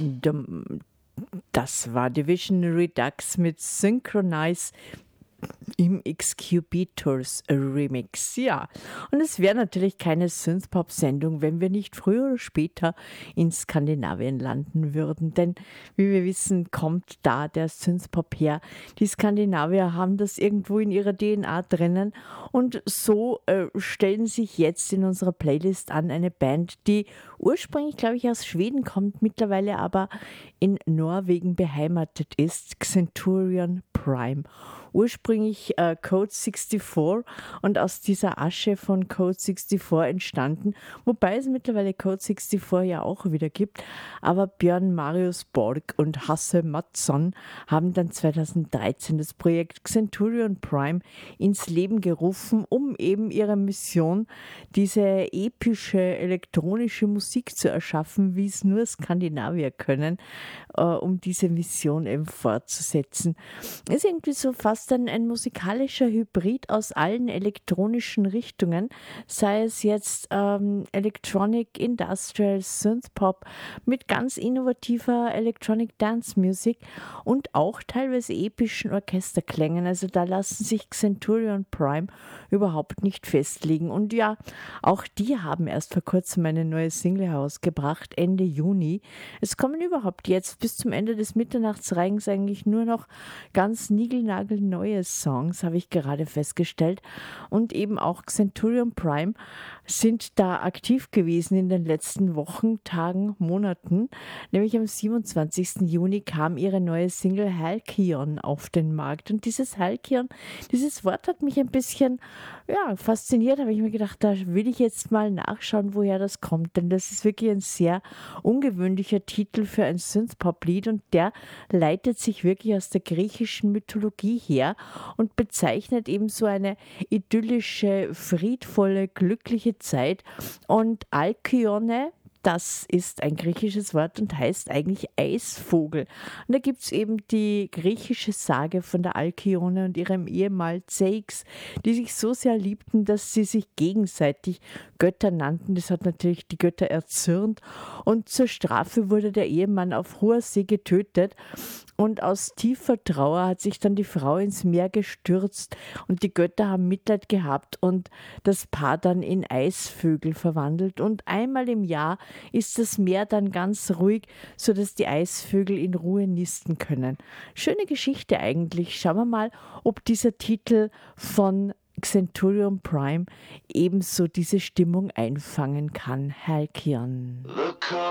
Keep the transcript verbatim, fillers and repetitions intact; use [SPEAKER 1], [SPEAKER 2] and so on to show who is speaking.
[SPEAKER 1] Dum- Das war Division Redux mit Synchronize im Excubitors Remix. Ja, und es wäre natürlich keine Synthpop-Sendung, wenn wir nicht früher oder später in Skandinavien landen würden. Denn wie wir wissen, kommt da der Synthpop her. Die Skandinavier haben das irgendwo in ihrer D N A drinnen. Und so äh, stellen sich jetzt in unserer Playlist an eine Band, die ursprünglich, glaube ich, aus Schweden kommt, mittlerweile aber in Norwegen beheimatet ist. Centurion Prime. Ursprünglich äh, Code sechsundsiebzig und aus dieser Asche von Code sechsundsiebzig entstanden, wobei es mittlerweile Code sechsundsiebzig ja auch wieder gibt. Aber Björn Marius Borg und Hasse Mattsson haben dann zweitausenddreizehn das Projekt Centurion Prime ins Leben gerufen, um eben ihre Mission, diese epische elektronische Musik zu erschaffen, wie es nur Skandinavier können, äh, um diese Mission eben fortzusetzen. Ist irgendwie so fast ein, ein musikalischer Hybrid aus allen elektronischen Richtungen, sei es jetzt ähm, Electronic, Industrial, Synthpop mit ganz innovativer Electronic Dance Music und auch teilweise epischen Orchesterklängen. Also da lassen sich Centurion Prime überhaupt nicht festlegen. Und ja, auch die haben erst vor kurzem eine neue Single herausgebracht, Ende Juni. Es kommen überhaupt jetzt bis zum Ende des Mitternachtsreigens eigentlich nur noch ganz niegelnagelneue Songs, habe ich gerade festgestellt. Und eben auch Centurion Prime sind da aktiv gewesen in den letzten Wochen, Tagen, Monaten. Nämlich am siebenundzwanzigsten Juni kam ihre neue Single Halcyon auf den Markt. Und dieses Halcyon, dieses Wort hat mich ein bisschen ja, fasziniert. Habe ich mir gedacht, da will ich jetzt mal nachschauen, woher das kommt. Denn das ist wirklich ein sehr ungewöhnlicher Titel für ein Synthpop-Lied und der leitet sich wirklich aus der griechischen Mythologie her und bezeichnet eben so eine idyllische, friedvolle, glückliche Zeit. Und Alkyone, das ist ein griechisches Wort und heißt eigentlich Eisvogel. Und da gibt es eben die griechische Sage von der Alkyone und ihrem Ehemann Zeix, die sich so sehr liebten, dass sie sich gegenseitig Götter nannten. Das hat natürlich die Götter erzürnt. Und zur Strafe wurde der Ehemann auf hoher See getötet. Und aus tiefer Trauer hat sich dann die Frau ins Meer gestürzt und die Götter haben Mitleid gehabt und das Paar dann in Eisvögel verwandelt. Und einmal im Jahr ist das Meer dann ganz ruhig, sodass die Eisvögel in Ruhe nisten können. Schöne Geschichte eigentlich. Schauen wir mal, ob dieser Titel von Centurion Prime ebenso diese Stimmung einfangen kann. Halcyon.